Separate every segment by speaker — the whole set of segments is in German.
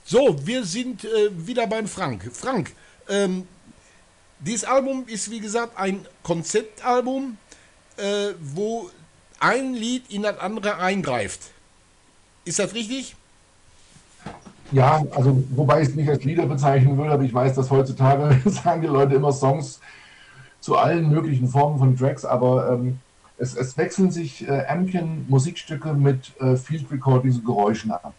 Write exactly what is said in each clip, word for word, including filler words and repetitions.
Speaker 1: So, wir sind äh, wieder beim Frank. Frank, ähm, dieses Album ist wie gesagt ein Konzeptalbum, äh, wo ein Lied in das andere eingreift. Ist das richtig?
Speaker 2: Ja, also wobei ich es nicht als Lieder bezeichnen würde, aber ich weiß, dass heutzutage sagen die Leute immer Songs zu allen möglichen Formen von Tracks, aber ähm, es, es wechseln sich äh, Amkin-Musikstücke mit äh, Field Recordings und Geräuschen ab.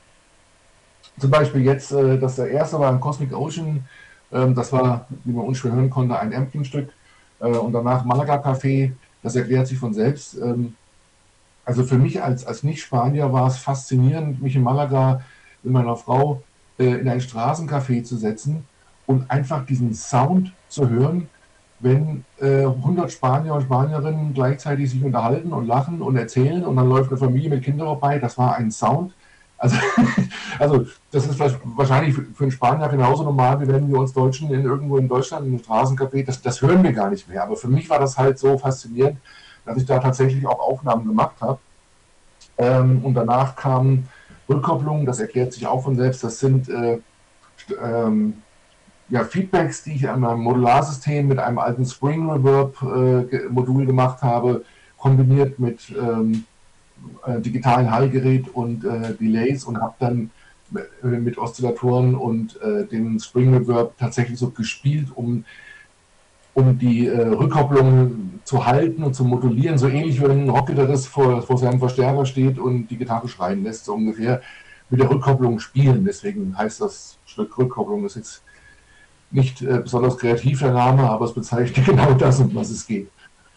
Speaker 2: Zum Beispiel jetzt, äh, das der erste war ein Cosmic Ocean, ähm, das war, wie man unschwer hören konnte, ein Amkin-Stück äh, und danach Malaga Café, das erklärt sich von selbst. Ähm, also für mich als, als Nicht-Spanier war es faszinierend, mich in Malaga mit meiner Frau äh, in ein Straßencafé zu setzen und einfach diesen Sound zu hören, wenn äh, hundert Spanier und Spanierinnen gleichzeitig sich unterhalten und lachen und erzählen und dann läuft eine Familie mit Kindern vorbei. Das war ein Sound. Also, also das ist wahrscheinlich für einen Spanier genauso normal, wie wenn wir uns Deutschen in irgendwo in Deutschland in einem Straßencafé, das, das hören wir gar nicht mehr. Aber für mich war das halt so faszinierend, dass ich da tatsächlich auch Aufnahmen gemacht habe. Ähm, und danach kamen Rückkopplungen, das erklärt sich auch von selbst. Das sind äh, ähm, ja, Feedbacks, die ich an meinem Modularsystem mit einem alten Spring Reverb äh, Modul gemacht habe, kombiniert mit ähm, äh, digitalen Hallgerät und äh, Delays und habe dann äh, mit Oszillatoren und äh, den Spring Reverb tatsächlich so gespielt, um, um die äh, Rückkopplung zu halten und zu modulieren, so ähnlich wie wenn ein Rockgitarrist vor, vor seinem Verstärker steht und die Gitarre schreien lässt, so ungefähr mit der Rückkopplung spielen. Deswegen heißt das Stück Rückkopplung, das ist jetzt nicht äh, besonders kreativ der Name, aber es bezeichnet genau das, um was es geht.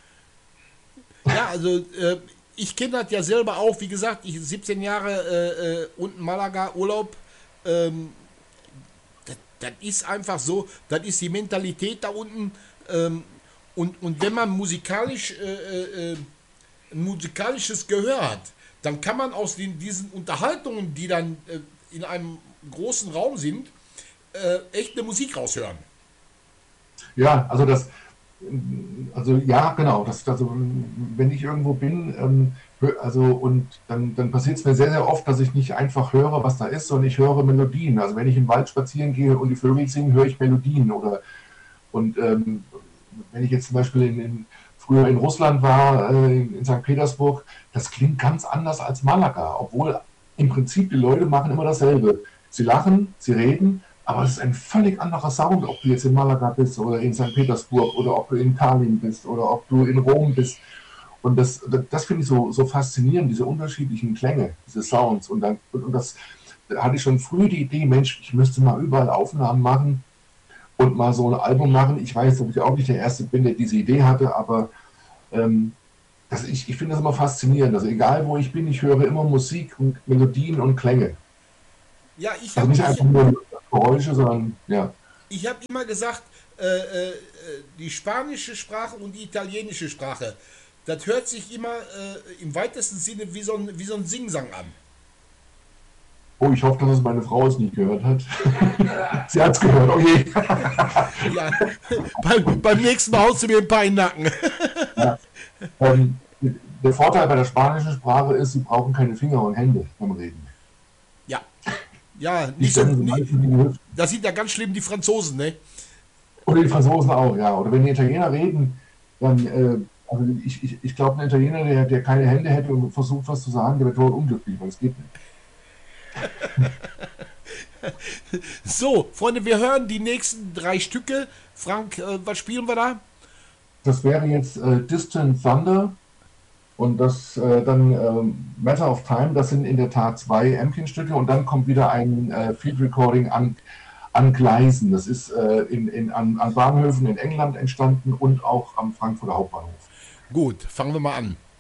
Speaker 1: Ja, also äh, ich kenne das ja selber auch. Wie gesagt, ich siebzehn Jahre äh, äh, unten Malaga Urlaub. Ähm, das, das ist einfach so, das ist die Mentalität da unten. Ähm, und, und wenn man musikalisch äh, äh, ein musikalisches Gehör hat, dann kann man aus den, diesen Unterhaltungen, die dann äh, in einem großen Raum sind, äh, echt eine Musik raushören.
Speaker 2: Ja, also das, also ja, genau, das, also wenn ich irgendwo bin, ähm, also und dann, dann passiert es mir sehr, sehr oft, dass ich nicht einfach höre, was da ist, sondern ich höre Melodien. Also wenn ich im Wald spazieren gehe und die Vögel singen, höre ich Melodien. Oder und ähm, wenn ich jetzt zum Beispiel in, in, früher in Russland war, äh, in, in Sankt Petersburg, das klingt ganz anders als Malaga, obwohl im Prinzip die Leute machen immer dasselbe. Sie lachen, sie reden, aber es ist ein völlig anderer Sound, ob du jetzt in Malaga bist oder in Sankt Petersburg oder ob du in Tallinn bist oder ob du in Rom bist. Und das, das, das finde ich so, so faszinierend, diese unterschiedlichen Klänge, diese Sounds. Und, dann, und, und das da hatte ich schon früh die Idee, Mensch, ich müsste mal überall Aufnahmen machen und mal so ein Album machen. Ich weiß, dass ich auch nicht der Erste bin, der diese Idee hatte, aber ähm, das, ich, ich finde das immer faszinierend. Also egal, wo ich bin, ich höre immer Musik und Melodien und Klänge.
Speaker 1: Ja, ich
Speaker 2: Also
Speaker 1: habe
Speaker 2: nicht
Speaker 1: ich,
Speaker 2: einfach nur Geräusche, sondern ja.
Speaker 1: ich hab immer gesagt, äh, äh, die spanische Sprache und die italienische Sprache, das hört sich immer äh, im weitesten Sinne wie so ein, wie so ein Singsang an.
Speaker 2: Oh, ich hoffe, dass es meine Frau es nicht gehört hat. Sie hat es gehört, oh je.
Speaker 1: Ja, beim, beim nächsten Mal haust du mir ein paar in den Nacken.
Speaker 2: Ja. Ähm, der Vorteil bei der spanischen Sprache ist, sie brauchen keine Finger und Hände beim Reden.
Speaker 1: Ja, ja,
Speaker 2: Die
Speaker 1: nicht so.
Speaker 2: stemmen sie
Speaker 1: Nicht,
Speaker 2: meistens in die Hüfte.
Speaker 1: das sind ja ganz schlimm die Franzosen, ne?
Speaker 2: Oder die Franzosen auch, ja. Oder wenn die Italiener reden, dann, äh, also ich, ich, ich glaube, ein Italiener, der, der keine Hände hätte und versucht, was zu sagen, der wird wohl unglücklich, weil es geht nicht.
Speaker 1: So, Freunde, wir hören die nächsten drei Stücke. Frank, äh, was spielen wir da?
Speaker 2: Das wäre jetzt äh, Distant Thunder und das äh, dann äh, Matter of Time, das sind in der Tat zwei Amkin-Stücke und dann kommt wieder ein äh, Field Recording an, an Gleisen. Das ist äh, in, in, an, an Bahnhöfen in England entstanden und auch am Frankfurter Hauptbahnhof.
Speaker 1: Gut, fangen wir mal an.